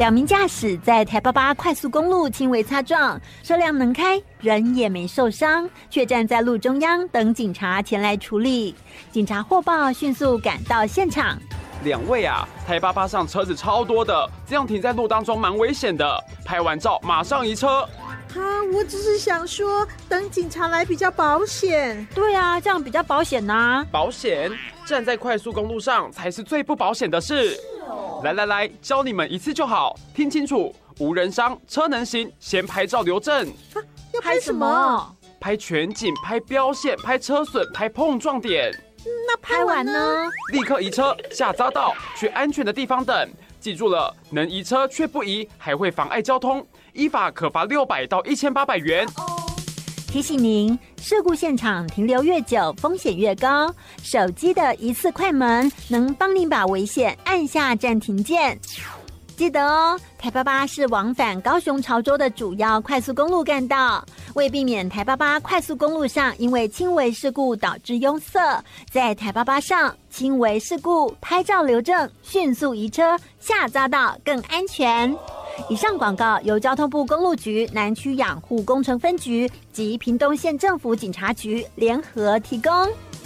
2名驾驶在台88快速公路轻微擦撞，车辆能开，人也没受伤，却站在路中央等警察前来处理。警察获报，迅速赶到现场。 2位啊，台88上车子超多的，这样停在路当中蛮危险的。拍完照马上移车。 我只是想说，等警察来比较保险。 对啊，这样比较保险啊。 保险？站在快速公路上才是最不保险的事。来，教你们一次就好，听清楚，无人伤，车能行，先拍照留证。 要拍什么？ 拍全景，拍标线，拍车损，拍碰撞点。 那拍完呢？ 立刻移车下匝道，去安全的地方等。记住了，能移车却不移，还会妨碍交通，依法可罚600到1800元。 提醒您，事故现场停留越久，风险越高。手机的一次快门能帮您把危险按下暂停键。记得哦，台88是往返高雄潮州的主要快速公路干道。为避免台88快速公路上因为轻微事故导致拥塞，在台88上轻微事故拍照留证，迅速移车下匝道更安全。以上广告由交通部公路局南区养护工程分局及屏东县政府警察局联合提供。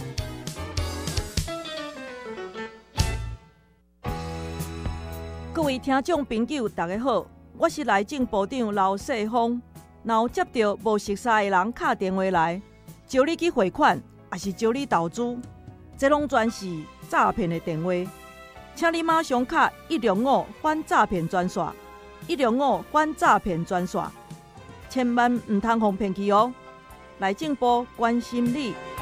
各位听众朋友，大家好，我是内政部长刘世芳。若有接到无熟悉的人打电话来，招你去汇款，还是招你投资，这拢全是诈骗的电话。请你马上卡105反诈骗专线，105反诈骗专线，千万唔通互骗去哦。内政部关心你。